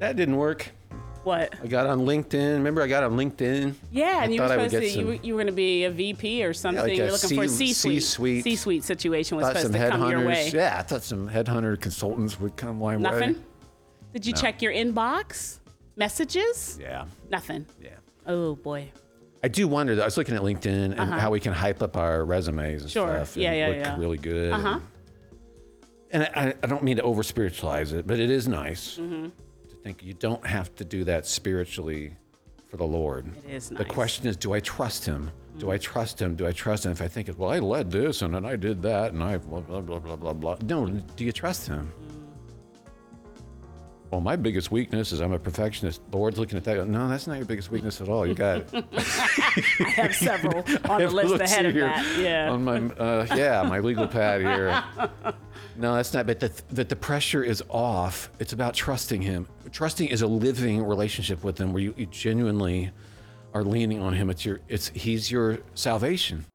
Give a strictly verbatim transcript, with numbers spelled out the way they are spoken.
That didn't work. What? I got on LinkedIn. Remember, I got on LinkedIn. Yeah, I and you were thought I would supposed to, get you, were- some- you were going to be a V P or something. like You're a looking for a C- C-suite. C-suite. C-suite situation was Thought supposed some to come your way. headhunters. Yeah, I thought some headhunter consultants would come my way. Nothing? Did you No. check your inbox? Messages? Yeah, Nothing. yeah. Oh, boy. I do wonder, though. I was looking at LinkedIn and Uh-huh. how we can hype up our resumes and Sure. stuff. Yeah, and yeah, look yeah. really good. Uh-huh. And, and I, I don't mean to over spiritualize it, but it is nice Mm-hmm. to think you don't have to do that spiritually for the Lord. It is The nice. question is, do I trust him? Do Mm-hmm. I trust him? Do I trust him? If I think, well, I led this and then I did that and I blah, blah, blah, blah, blah, blah. No, do you trust him? Well, my biggest weakness is I'm a perfectionist. The Lord's looking at that. No, that's not your biggest weakness at all. You got I have several on the have list looked ahead of here that. Yeah. on my uh, yeah my legal pad here. No, that's not. But the, that the pressure is off. It's about trusting Him. Trusting is a living relationship with Him, where you, you genuinely are leaning on Him. It's your it's He's your salvation.